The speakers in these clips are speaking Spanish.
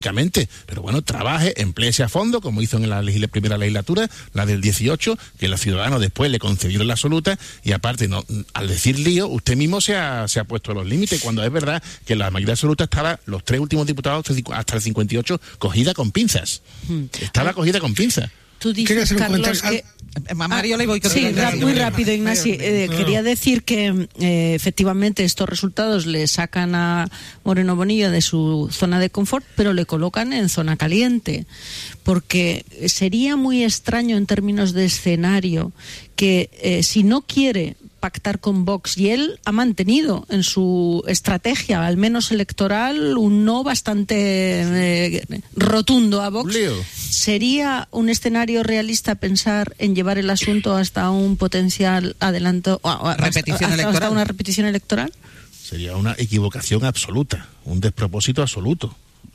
pero bueno, trabaje, empléese a fondo, como hizo en la primera legislatura, la del 18, que los ciudadanos después le concedieron la absoluta, y aparte, no, al decir lío, usted mismo se ha puesto los límites, cuando es verdad que la mayoría absoluta estaba, los 3 últimos diputados, hasta el 58, cogida con pinzas. Estaba cogida con pinzas. Tú dices, Carlos, que... Mario, le voy con sí, muy rápido, Ignacio. Quería decir que efectivamente estos resultados le sacan a Moreno Bonilla de su zona de confort, pero le colocan en zona caliente, porque sería muy extraño en términos de escenario que si no quiere pactar con Vox, y él ha mantenido en su estrategia, al menos electoral, un no bastante rotundo a Vox. ¿Sería un escenario realista pensar en llevar el asunto hasta un potencial adelanto, hasta una repetición electoral? Sería una equivocación absoluta, un despropósito absoluto.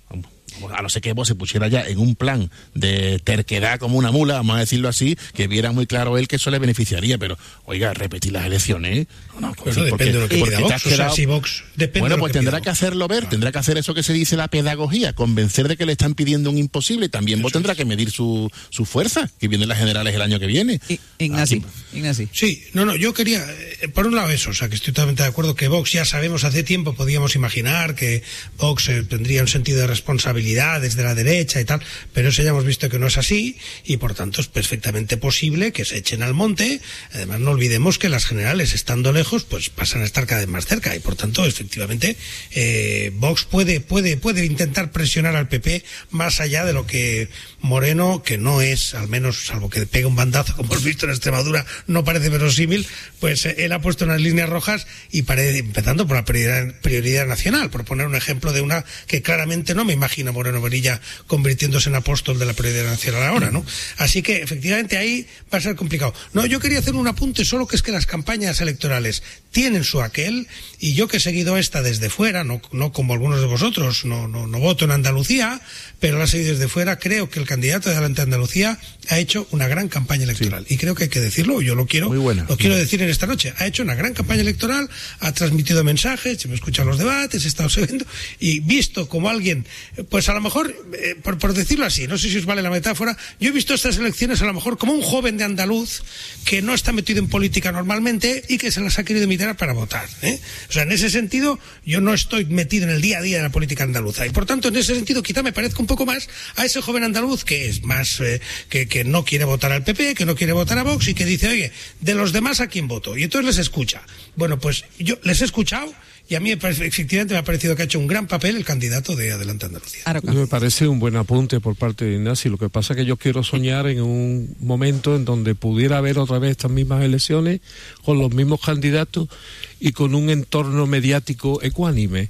A no ser que Vox se pusiera ya en un plan de terquedad como una mula, vamos a decirlo así, que viera muy claro él que eso le beneficiaría, pero, oiga, repetir las elecciones... No, eso depende de lo que quiera Vox, si Vox... Bueno, pues tendrá que hacerlo ver, tendrá que hacer eso que se dice la pedagogía, convencer de que le están pidiendo un imposible, y también Vox tendrá que medir su fuerza, que vienen las generales el año que viene. Ignacio. Sí, yo quería, por un lado eso, o sea, que estoy totalmente de acuerdo que Vox, ya sabemos, hace tiempo podíamos imaginar que Vox tendría un sentido de responsabilidad desde la derecha y tal, pero eso ya hemos visto que no es así, y por tanto es perfectamente posible que se echen al monte. Además, no olvidemos que las generales, estando lejos, pues pasan a estar cada vez más cerca, y por tanto, efectivamente, Vox puede intentar presionar al PP más allá de lo que Moreno, que no es, al menos, salvo que pegue un bandazo, como hemos visto en Extremadura, no parece verosímil, pues él ha puesto unas líneas rojas, y empezando por la prioridad nacional, por poner un ejemplo de una que claramente no me imagino Moreno Bonilla convirtiéndose en apóstol de la prioridad nacional ahora, ¿no? Así que, efectivamente, ahí va a ser complicado. No, yo quería hacer un apunte, solo que es que las campañas electorales tienen su aquel, y yo que he seguido esta desde fuera, no como algunos de vosotros, no voto en Andalucía, pero la he seguido desde fuera, creo que el candidato de Adelante Andalucía ha hecho una gran campaña electoral, y creo que hay que decirlo, yo lo quiero decir en esta noche, ha hecho una gran campaña electoral, ha transmitido mensajes, me he escuchado los debates, he estado siguiendo, y visto como alguien, pues a lo mejor, por decirlo así, no sé si os vale la metáfora, yo he visto estas elecciones a lo mejor como un joven de andaluz que no está metido en política normalmente y que se las ha querido meter para votar, O sea, en ese sentido, yo no estoy metido en el día a día de la política andaluza, y por tanto, en ese sentido, quizá me parezca un poco más a ese joven andaluz que es más, que no quiere votar al PP, que no quiere votar a Vox, y que dice, oye, de los demás, ¿a quién voto? Y entonces les escucha. Bueno, pues yo les he escuchado, y a mí efectivamente me ha parecido que ha hecho un gran papel el candidato de Adelante Andalucía. Me parece un buen apunte por parte de Ignacio. Lo que pasa es que yo quiero soñar en un momento en donde pudiera haber otra vez estas mismas elecciones, con los mismos candidatos y con un entorno mediático ecuánime.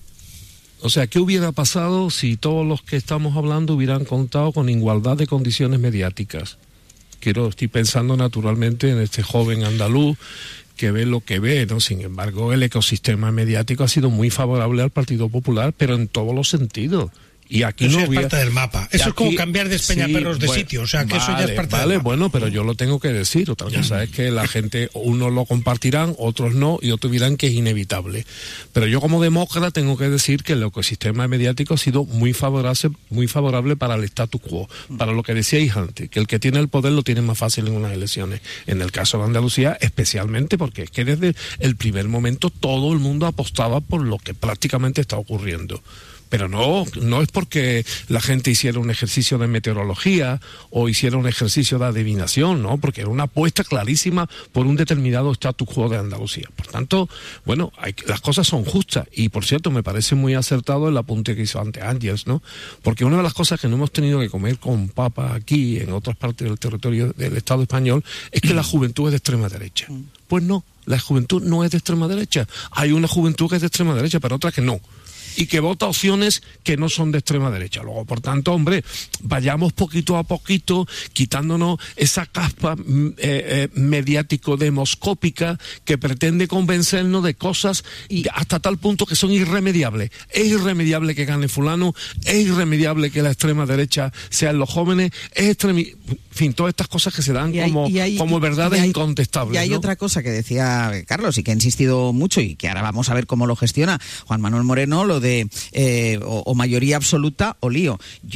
O sea, ¿qué hubiera pasado si todos los que estamos hablando hubieran contado con igualdad de condiciones mediáticas? Estoy pensando naturalmente en este joven andaluz que ve lo que ve, ¿no? Sin embargo, el ecosistema mediático ha sido muy favorable al Partido Popular, pero en todos los sentidos. Y aquí eso no es parte del mapa. Eso es como cambiar de Espeñaperros de sitio. O sea, que eso ya es parte del mapa. Bueno, pero yo lo tengo que decir. Otra cosa es que la gente, unos lo compartirán, otros no, y otros dirán que es inevitable. Pero yo como demócrata tengo que decir que el ecosistema mediático ha sido muy favorable para el status quo. Para lo que decíais antes, que el que tiene el poder lo tiene más fácil en unas elecciones. En el caso de Andalucía, especialmente porque es que desde el primer momento todo el mundo apostaba por lo que prácticamente está ocurriendo. Pero no es porque la gente hiciera un ejercicio de meteorología o hiciera un ejercicio de adivinación, ¿no? Porque era una apuesta clarísima por un determinado status quo de Andalucía. Por tanto, bueno, las cosas son justas. Y, por cierto, me parece muy acertado el apunte que hizo antes Ángels, ¿no? Porque una de las cosas que no hemos tenido que comer con papas aquí, en otras partes del territorio del Estado español, es que la juventud es de extrema derecha. Pues no, la juventud no es de extrema derecha. Hay una juventud que es de extrema derecha, pero otra que no. Y que vota opciones que no son de extrema derecha. Luego, por tanto, hombre, vayamos poquito a poquito quitándonos esa caspa mediático-demoscópica que pretende convencernos de cosas hasta tal punto que son irremediables. Es irremediable que gane fulano, es irremediable que la extrema derecha sean los jóvenes, en fin, todas estas cosas que se dan como verdades incontestables. Y hay otra cosa que decía Carlos y que ha insistido mucho y que ahora vamos a ver cómo lo gestiona Juan Manuel Moreno, lo de de o mayoría absoluta o lío.